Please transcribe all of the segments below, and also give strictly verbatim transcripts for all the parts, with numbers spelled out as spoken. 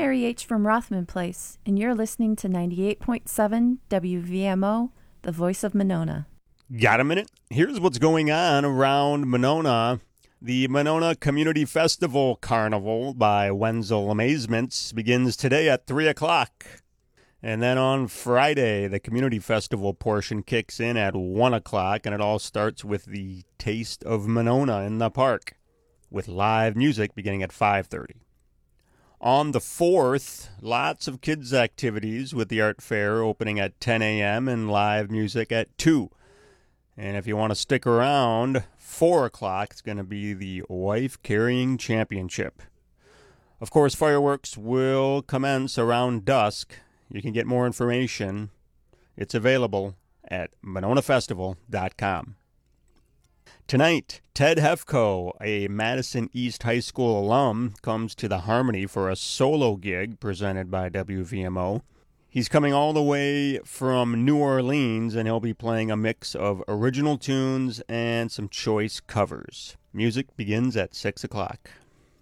Mary H. from Rothman Place, and you're listening to ninety-eight point seven W V M O, the voice of Monona. Got a minute? Here's what's going on around Monona. The Monona Community Festival Carnival by Wenzel Amazements begins today at three o'clock. And then on Friday, the Community Festival portion kicks in at one o'clock, and it all starts with the Taste of Monona in the park, with live music beginning at five thirty. On the fourth, lots of kids' activities with the art fair opening at ten a.m. and live music at two. And if you want to stick around, four o'clock is going to be the Wife Carrying Championship. Of course, fireworks will commence around dusk. You can get more information. It's available at monona festival dot com. Tonight, Ted Hefko, a Madison East High School alum, comes to the Harmony for a solo gig presented by W V M O. He's coming all the way from New Orleans, and he'll be playing a mix of original tunes and some choice covers. Music begins at six o'clock.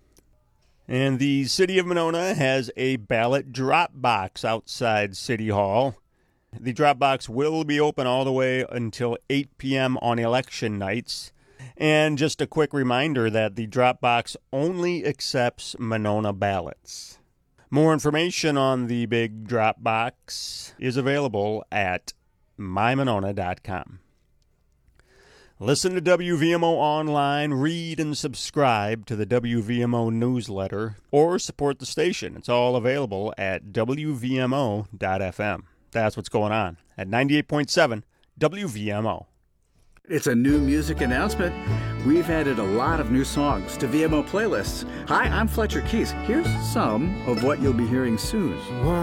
And the City of Monona has a ballot drop box outside City Hall. The drop box will be open all the way until eight p.m. on election nights. And just a quick reminder that the drop box only accepts Monona ballots. More information on the big drop box is available at my monona dot com. Listen to W V M O online, read and subscribe to the W V M O newsletter, or support the station. It's all available at w v m o dot f m. That's what's going on at ninety-eight point seven W V M O. It's a new music announcement. We've added a lot of new songs to V M O playlists. Hi, I'm Fletcher Keys. Here's some of what you'll be hearing soon.